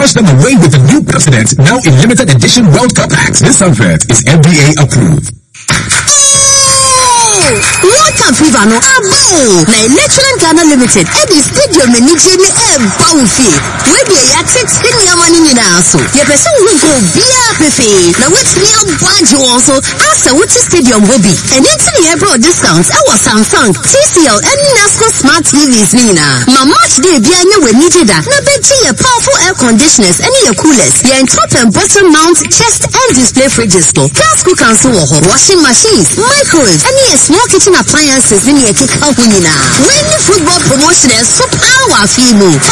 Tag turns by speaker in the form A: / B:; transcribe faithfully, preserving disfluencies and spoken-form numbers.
A: wash them away with the new President, now in limited edition World Cup packs. This advert is F D A approved.
B: Water fever no abo na Electronic Ghana Limited Eddie Stadium Nigeria ni embaufi we be ya six senior money ni na so ye pese wo go bia pefe na wet me abage won so asa wuti stadium go bi and it's the April discounts I was Samsung T C L and Nasco smart T Vs ni na ma match day bia nya we nijida na beji ye powerful air conditioners and your coolers ye top and bottom mount chest and display fridges to gas cookers so washing machines microwaves and yes small kitchen appliances in your kick up winina. When the football promotion is so power fimu.